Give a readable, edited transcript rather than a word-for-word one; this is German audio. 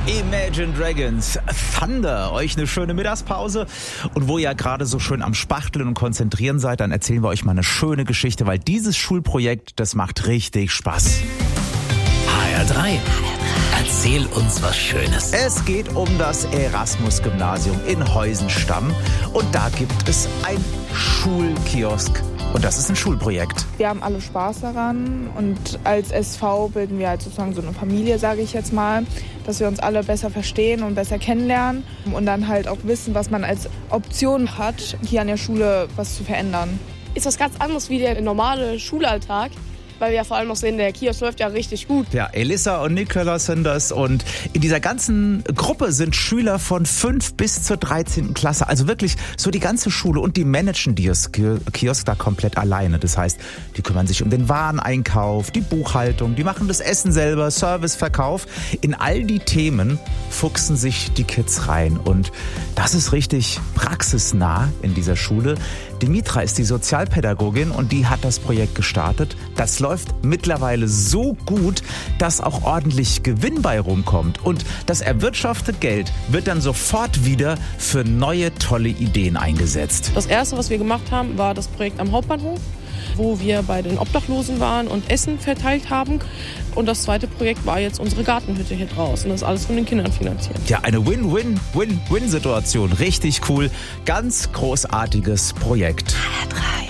Imagine Dragons, Thunder, euch eine schöne Mittagspause. Und wo ihr gerade so schön am Spachteln und Konzentrieren seid, dann erzählen wir euch mal eine schöne Geschichte, weil dieses Schulprojekt, das macht richtig Spaß. HR3, erzähl uns was Schönes. Es geht um das Erasmus-Gymnasium in Heusenstamm und da gibt es ein Schulkiosk. Und das ist ein Schulprojekt. Wir haben alle Spaß daran und als SV bilden wir halt sozusagen so eine Familie, sage ich jetzt mal, dass wir uns alle besser verstehen und besser kennenlernen und dann halt auch wissen, was man als Option hat, hier an der Schule was zu verändern. Ist was ganz anderes wie der normale Schulalltag, weil wir ja vor allem noch sehen, der Kiosk läuft ja richtig gut. Ja, Elissa und Nicolas sind das und in dieser ganzen Gruppe sind Schüler von 5 bis zur 13. Klasse. Also wirklich so die ganze Schule und die managen die Kiosk da komplett alleine. Das heißt, die kümmern sich um den Wareneinkauf, die Buchhaltung, die machen das Essen selber, Serviceverkauf. In all die Themen fuchsen sich die Kids rein und das ist richtig praxisnah in dieser Schule. Dimitra ist die Sozialpädagogin und die hat das Projekt gestartet. Das läuft mittlerweile so gut, dass auch ordentlich Gewinn bei rumkommt. Und das erwirtschaftete Geld wird dann sofort wieder für neue, tolle Ideen eingesetzt. Das erste, was wir gemacht haben, war das Projekt am Hauptbahnhof, wo wir bei den Obdachlosen waren und Essen verteilt haben. Und das zweite Projekt war jetzt unsere Gartenhütte hier draußen. Das ist alles von den Kindern finanziert. Ja, eine Win-Win-Win-Win-Situation. Richtig cool. Ganz großartiges Projekt. HR3.